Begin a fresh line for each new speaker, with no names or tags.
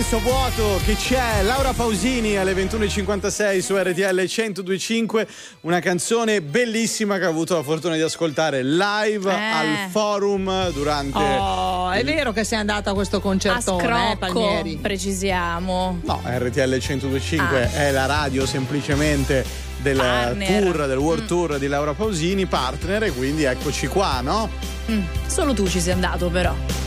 questo vuoto che c'è. Laura Pausini alle 21.56 su RTL 102.5, una canzone bellissima che ho avuto la fortuna di ascoltare live al Forum durante...
Oh, è vero che sei andata a questo concertone,
Palmieri? Precisiamo.
No, RTL 102.5 è la radio semplicemente del tour, del World Tour di Laura Pausini, partner, e quindi eccoci qua, no?
Solo tu ci sei andato però.